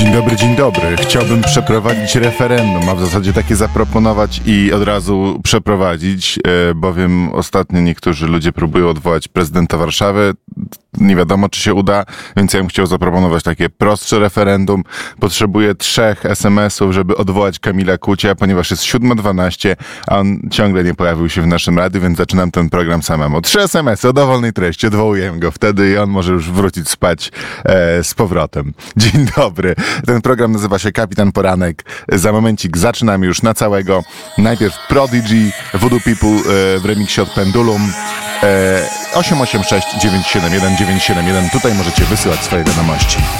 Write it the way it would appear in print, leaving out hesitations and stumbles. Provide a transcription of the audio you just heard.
Dzień dobry. Chciałbym przeprowadzić referendum, a w zasadzie takie zaproponować i od razu przeprowadzić, bowiem ostatnio niektórzy ludzie próbują odwołać prezydenta Warszawy. Nie wiadomo, czy się uda, więc ja bym chciał zaproponować takie prostsze referendum. Potrzebuję 3 SMS-ów, żeby odwołać Kamila Kucia, ponieważ jest 7:12, a on ciągle nie pojawił się w naszym radiu, więc zaczynam ten program samemu. 3 SMS-y o dowolnej treści, odwołuję go wtedy i on może już wrócić spać z powrotem. Dzień dobry. Ten program nazywa się Kapitan Poranek. Za momencik zaczynamy już na całego. Najpierw Prodigy, Voodoo People w remiksie od Pendulum. 886 971 971. Tutaj możecie wysyłać swoje wiadomości.